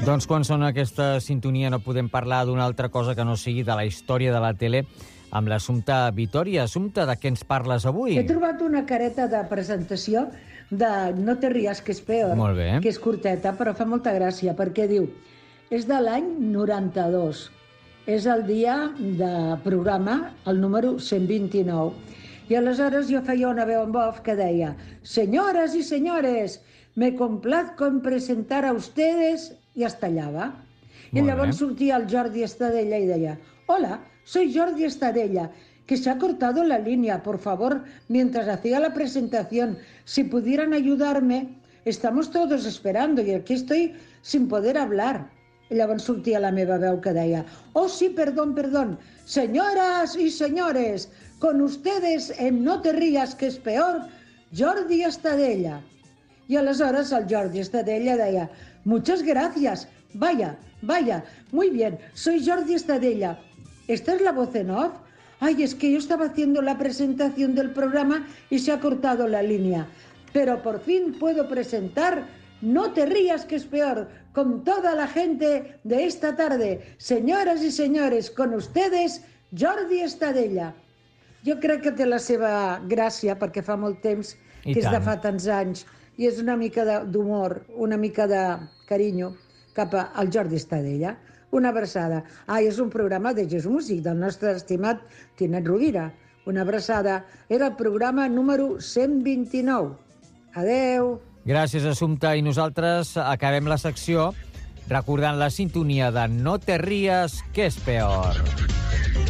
Doncs quan sona aquesta sintonia no podem parlar d'una altra cosa que no sigui de la història de la tele amb l'Assumpta Vitòria. Assumpta, de què ens parles avui? He trobat una careta de presentació de No te ries, que és peor, Molt bé. que és curteta, però fa molta gràcia, perquè diu, és de l'any 92, és el dia de programa, el número 129, i aleshores jo feia una veu en off que deia, señoras y señores, me complazco en presentar a ustedes, i es tallava. I llavors sortia el Jordi Estadella i deia, hola, soy Jordi Estadella, que se ha cortado la línea, por favor, mientras hacía la presentación, si pudieran ayudarme, estamos todos esperando y aquí estoy sin poder hablar. I llavors sortia la meva veu que deia, oh sí, perdón, perdón, señoras y señores, con ustedes en No te rías, que es peor, Jordi Estadella. I aleshores el Jordi Estadella deia, muchas gracias, vaya, muy bien, soy Jordi Estadella. ¿Esta es la voz en off? Ay, es que yo estaba haciendo la presentación del programa y se ha cortado la línea. Pero por fin puedo presentar No te rías, que es peor, con toda la gente de esta tarde. Señoras y señores, con ustedes, Jordi Estadella. Jo crec que té la seva gràcia, perquè fa molt temps, que és de fa tants anys, i és una mica d'humor, una mica de carinyo cap al Jordi Estadella. Una abraçada. És un programa de Jesús Músic, del nostre estimat Tinet Rovira. Una abraçada. Era el programa número 129. Adeu. Gràcies, Assumpta. I nosaltres acabem la secció recordant la sintonia de No te rías, que és peor.